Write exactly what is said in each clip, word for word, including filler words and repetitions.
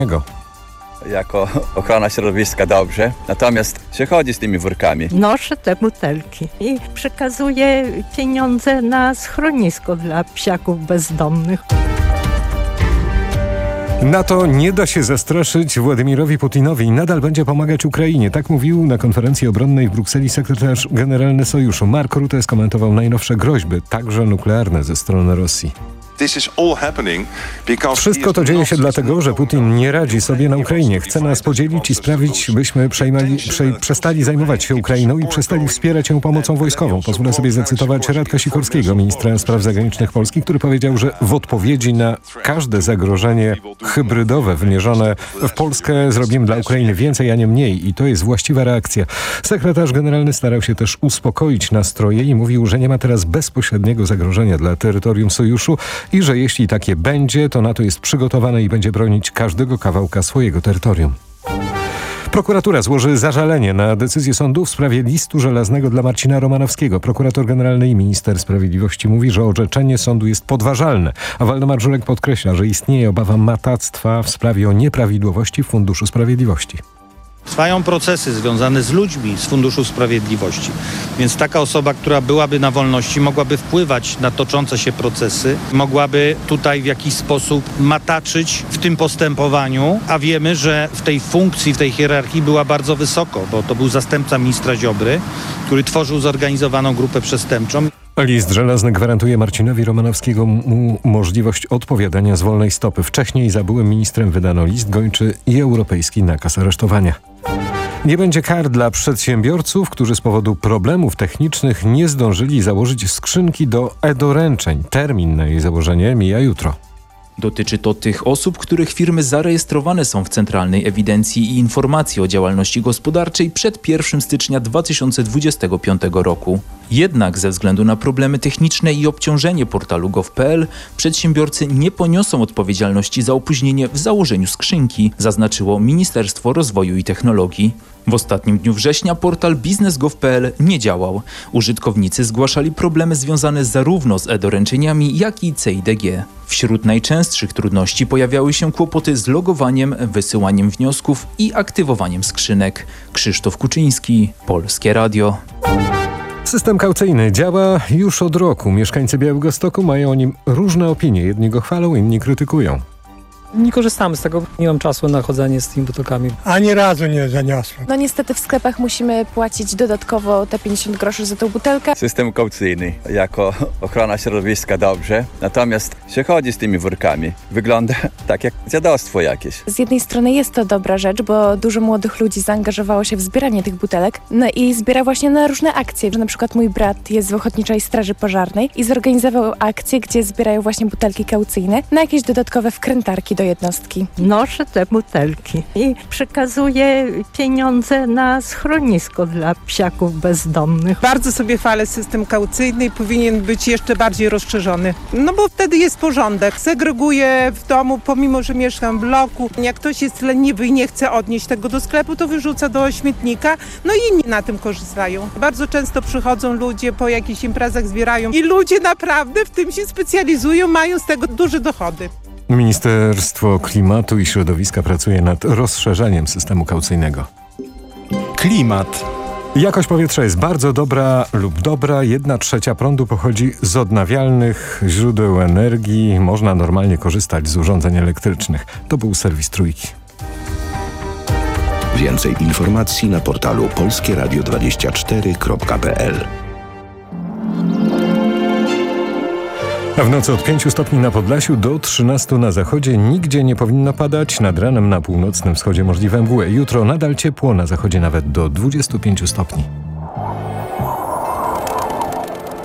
Jako ochrona środowiska dobrze, natomiast się chodzi z tymi workami. Noszę te butelki i przekazuję pieniądze na schronisko dla psiaków bezdomnych. NATO nie da się zastraszyć Władimirowi Putinowi i nadal będzie pomagać Ukrainie. Tak mówił na konferencji obronnej w Brukseli sekretarz generalny Sojuszu. Mark Rutte skomentował najnowsze groźby, także nuklearne ze strony Rosji. Wszystko to dzieje się dlatego, że Putin nie radzi sobie na Ukrainie. Chce nas podzielić i sprawić, byśmy przejmali, prze, przestali zajmować się Ukrainą i przestali wspierać ją pomocą wojskową. Pozwolę sobie zacytować Radka Sikorskiego, ministra spraw zagranicznych Polski, który powiedział, że w odpowiedzi na każde zagrożenie hybrydowe wymierzone w Polskę zrobimy dla Ukrainy więcej, a nie mniej. I to jest właściwa reakcja. Sekretarz generalny starał się też uspokoić nastroje i mówił, że nie ma teraz bezpośredniego zagrożenia dla terytorium Sojuszu i że jeśli takie będzie, to NATO jest przygotowane i będzie bronić każdego kawałka swojego terytorium. Prokuratura złoży zażalenie na decyzję sądu w sprawie listu żelaznego dla Marcina Romanowskiego. Prokurator generalny i minister sprawiedliwości mówi, że orzeczenie sądu jest podważalne, a Waldemar Żurek podkreśla, że istnieje obawa matactwa w sprawie o nieprawidłowości w Funduszu Sprawiedliwości. Trwają procesy związane z ludźmi z Funduszu Sprawiedliwości, więc taka osoba, która byłaby na wolności, mogłaby wpływać na toczące się procesy, mogłaby tutaj w jakiś sposób mataczyć w tym postępowaniu, a wiemy, że w tej funkcji, w tej hierarchii była bardzo wysoko, bo to był zastępca ministra Ziobry, który tworzył zorganizowaną grupę przestępczą. List żelazny gwarantuje Marcinowi Romanowskiemu możliwość odpowiadania z wolnej stopy. Wcześniej za byłym ministrem wydano list gończy i europejski nakaz aresztowania. Nie będzie kar dla przedsiębiorców, którzy z powodu problemów technicznych nie zdążyli założyć skrzynki do e-doręczeń. Termin na jej założenie mija jutro. Dotyczy to tych osób, których firmy zarejestrowane są w Centralnej Ewidencji i Informacji o Działalności Gospodarczej przed pierwszego stycznia dwa tysiące dwudziestego piątego roku. Jednak ze względu na problemy techniczne i obciążenie portalu gov kropka p l przedsiębiorcy nie poniosą odpowiedzialności za opóźnienie w założeniu skrzynki, zaznaczyło Ministerstwo Rozwoju i Technologii. W ostatnim dniu września portal biznes kropka gov kropka p l nie działał. Użytkownicy zgłaszali problemy związane zarówno z e-doręczeniami, jak i C I D G. Wśród najczęstszych trudności pojawiały się kłopoty z logowaniem, wysyłaniem wniosków i aktywowaniem skrzynek. Krzysztof Kuczyński, Polskie Radio. System kaucyjny działa już od roku. Mieszkańcy Białegostoku mają o nim różne opinie. Jedni go chwalą, inni krytykują. Nie korzystamy z tego, nie mam czasu na chodzenie z tymi butelkami. Ani razu nie zaniosłem. No niestety w sklepach musimy płacić dodatkowo te pięćdziesiąt groszy za tą butelkę. System kaucyjny jako ochrona środowiska dobrze, natomiast się chodzi z tymi workami. Wygląda tak jak dziadostwo jakieś. Z jednej strony jest to dobra rzecz, bo dużo młodych ludzi zaangażowało się w zbieranie tych butelek, no i zbiera właśnie na różne akcje. Na przykład mój brat jest w Ochotniczej Straży Pożarnej i zorganizował akcję, gdzie zbierają właśnie butelki kaucyjne na jakieś dodatkowe wkrętarki do jednostki. Noszę te butelki i przekazuję pieniądze na schronisko dla psiaków bezdomnych. Bardzo sobie chwalę system kaucyjny i powinien być jeszcze bardziej rozszerzony. No bo wtedy jest porządek. Segreguję w domu, pomimo że mieszkam w bloku. Jak ktoś jest leniwy i nie chce odnieść tego do sklepu, to wyrzuca do śmietnika. No i inni na tym korzystają. Bardzo często przychodzą ludzie, po jakichś imprezach zbierają i ludzie naprawdę w tym się specjalizują, mają z tego duże dochody. Ministerstwo Klimatu i Środowiska pracuje nad rozszerzeniem systemu kaucyjnego. Klimat. Jakość powietrza jest bardzo dobra lub dobra. Jedna trzecia prądu pochodzi z odnawialnych źródeł energii. Można normalnie korzystać z urządzeń elektrycznych. To był serwis Trójki. Więcej informacji na portalu polskie radio dwadzieścia cztery kropka p l. A w nocy od pięciu stopni na Podlasiu do trzynastu na zachodzie. Nigdzie nie powinno padać. Nad ranem na północnym wschodzie możliwe mgły. Jutro nadal ciepło, na zachodzie nawet do dwudziestu pięciu stopni.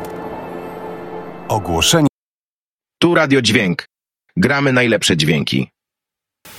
Ogłoszenie. Tu Radio Dźwięk. Gramy najlepsze dźwięki.